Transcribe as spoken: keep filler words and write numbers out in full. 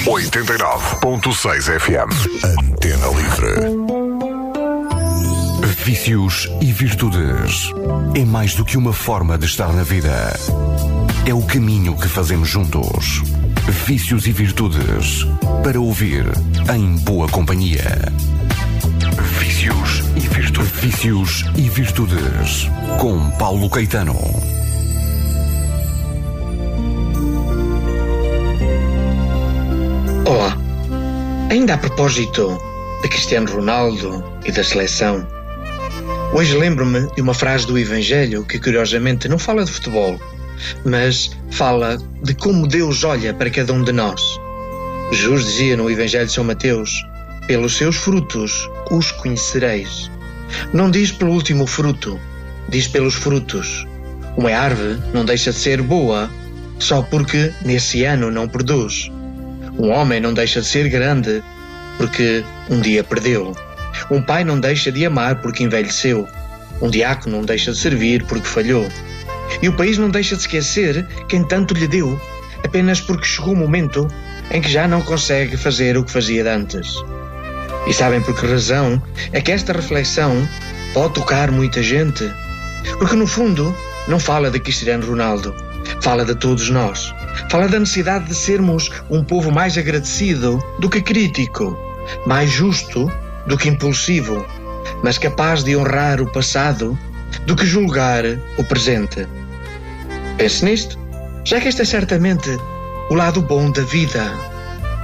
oitenta e nove ponto seis F M. Antena Livre. Vícios e virtudes é mais do que uma forma de estar na vida. É o caminho que fazemos juntos. Vícios e virtudes para ouvir em boa companhia. Vícios e virtudes. Vícios e virtudes com Paulo Caetano. Olá. Ainda a propósito de Cristiano Ronaldo e da seleção, hoje lembro-me de uma frase do Evangelho que curiosamente não fala de futebol, mas fala de como Deus olha para cada um de nós. Jesus dizia no Evangelho de São Mateus: pelos seus frutos os conhecereis. Não diz pelo último fruto, diz pelos frutos. Uma árvore não deixa de ser boa só porque nesse ano não produz. Um homem não deixa de ser grande porque um dia perdeu. Um pai não deixa de amar porque envelheceu. Um diácono não deixa de servir porque falhou. E o país não deixa de esquecer quem tanto lhe deu, apenas porque chegou o momento em que já não consegue fazer o que fazia de antes. E sabem por que razão é que esta reflexão pode tocar muita gente? Porque no fundo não fala de Cristiano Ronaldo, fala de todos nós. Fala da necessidade de sermos um povo mais agradecido do que crítico, mais justo do que impulsivo, mas capaz de honrar o passado do que julgar o presente. Pense nisto, já que este é certamente o lado bom da vida.